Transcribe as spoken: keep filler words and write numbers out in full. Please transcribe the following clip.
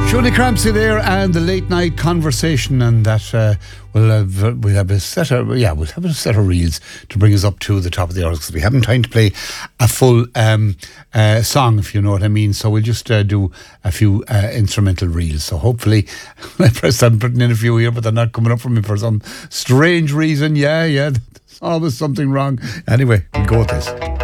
Julie Crampsey there, and the late night conversation, and that uh, we'll have we'll have a set of yeah we'll have a set of reels to bring us up to the top of the hour, because we haven't time to play a full um, uh, song, if you know what I mean. So we'll just uh, do a few uh, instrumental reels. So hopefully, I pressed I'm putting in a few here, but they're not coming up for me for some strange reason. Yeah, yeah, there's always something wrong. Anyway, we'll go with this.